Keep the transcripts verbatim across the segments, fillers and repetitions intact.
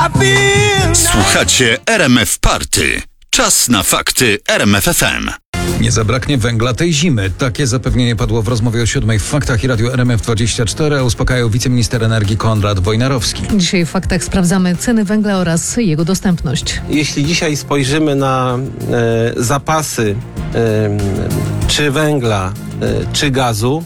Słuchacie R M F Party. Czas na fakty R M F F M. Nie zabraknie węgla tej zimy. Takie zapewnienie padło w rozmowie o siódmej w Faktach i Radiu R M F dwadzieścia cztery, a uspokajał wiceminister energii Konrad Wojnarowski. Dzisiaj w Faktach sprawdzamy ceny węgla oraz jego dostępność. Jeśli dzisiaj spojrzymy na e, zapasy e, czy węgla, e, czy gazu,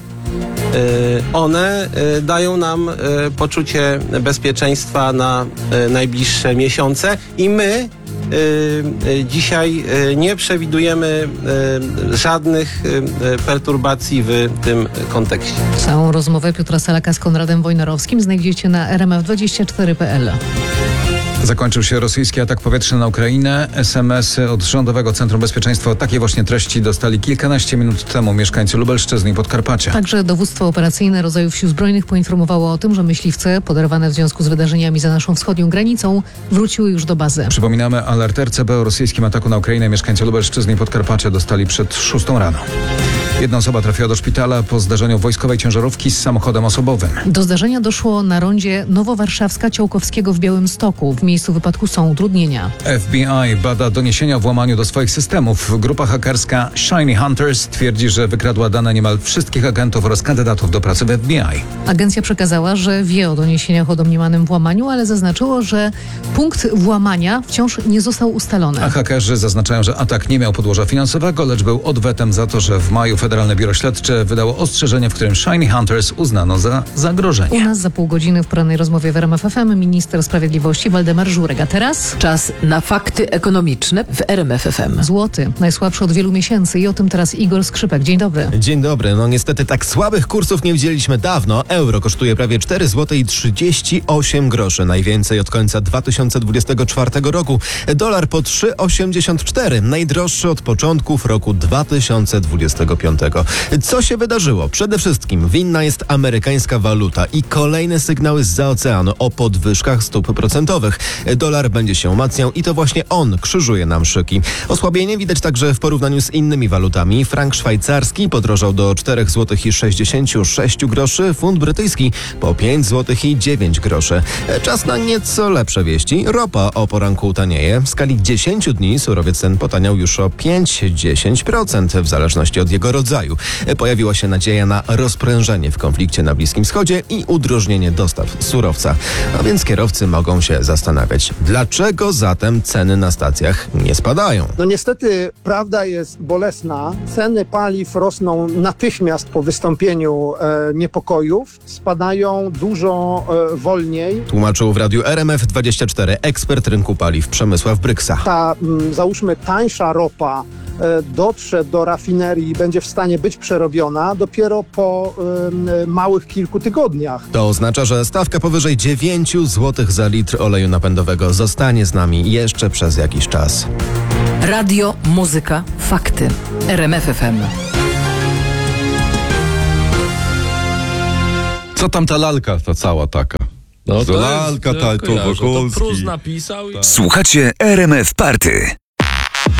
e, one e, dają nam e, poczucie bezpieczeństwa na e, najbliższe miesiące i my e, e, dzisiaj e, nie przewidujemy e, żadnych e, perturbacji w tym kontekście. Całą rozmowę Piotra Salaka z Konradem Wojnarowskim znajdziecie na r m f dwadzieścia cztery kropka p l. Zakończył się rosyjski atak powietrzny na Ukrainę. S M S-y od Rządowego Centrum Bezpieczeństwa o takiej właśnie treści dostali kilkanaście minut temu mieszkańcy Lubelszczyzny i Podkarpacia. Także dowództwo operacyjne rodzajów sił zbrojnych poinformowało o tym, że myśliwce poderwane w związku z wydarzeniami za naszą wschodnią granicą wróciły już do bazy. Przypominamy, alert R C B o rosyjskim ataku na Ukrainę mieszkańcy Lubelszczyzny i Podkarpacia dostali przed szóstą rano. Jedna osoba trafiła do szpitala po zdarzeniu wojskowej ciężarówki z samochodem osobowym. Do zdarzenia doszło na rondzie Nowowarszawska Ciołkowskiego w Białymstoku. W miejscu wypadku są utrudnienia. F B I bada doniesienia o włamaniu do swoich systemów. Grupa hakerska Shiny Hunters twierdzi, że wykradła dane niemal wszystkich agentów oraz kandydatów do pracy w F B I. Agencja przekazała, że wie o doniesieniach o domniemanym włamaniu, ale zaznaczyło, że punkt włamania wciąż nie został ustalony. A hakerzy zaznaczają, że atak nie miał podłoża finansowego, lecz był odwetem za to, że w maju Federalne Biuro Śledcze wydało ostrzeżenie, w którym Shiny Hunters uznano za zagrożenie. U nas za pół godziny w porannej rozmowie w R M F F M minister sprawiedliwości Waldemar Żurek. A teraz czas na fakty ekonomiczne w R M F F M. Złoty, najsłabszy od wielu miesięcy i o tym teraz Igor Skrzypek. Dzień dobry. Dzień dobry. No niestety tak słabych kursów nie widzieliśmy dawno. Euro kosztuje prawie cztery złote i trzydzieści osiem groszy. Najwięcej od końca dwa tysiące dwudziestego czwartego roku. Dolar po trzy osiemdziesiąt cztery. Najdroższy od początków roku dwa tysiące dwudziestego piątego. Co się wydarzyło? Przede wszystkim winna jest amerykańska waluta i kolejne sygnały zza oceanu o podwyżkach stóp procentowych. Dolar będzie się umacniał i to właśnie on krzyżuje nam szyki. Osłabienie widać także w porównaniu z innymi walutami. Frank szwajcarski podrożał do cztery złote i sześćdziesiąt sześć groszy, funt brytyjski po pięć złotych i dziewięć groszy. Czas na nieco lepsze wieści. Ropa o poranku tanieje. W skali dziesięciu dni surowiec ten potaniał już o pięć do dziesięciu procent w zależności od jego rodzaju. Pojawiła się nadzieja na rozprężenie w konflikcie na Bliskim Wschodzie i udrożnienie dostaw surowca. A więc kierowcy mogą się zastanawiać, dlaczego zatem ceny na stacjach nie spadają. No niestety prawda jest bolesna. Ceny paliw rosną natychmiast po wystąpieniu e, niepokojów. Spadają dużo e, wolniej. Tłumaczył w Radiu R M F dwadzieścia cztery ekspert rynku paliw Przemysław Bryksa. Ta, m, załóżmy, tańsza ropa e, dotrze do rafinerii i będzie w stanie być przerobiona dopiero po e, małych kilku tygodniach. To oznacza, że stawka powyżej dziewięć złotych za litr oleju napędowego zostanie z nami jeszcze przez jakiś czas. Radio, muzyka, fakty. R M F F M. Co tam ta lalka, ta cała taka? No to lalka, ta, to Wokulski. To Prus napisał. I... Słuchacie R M F Party.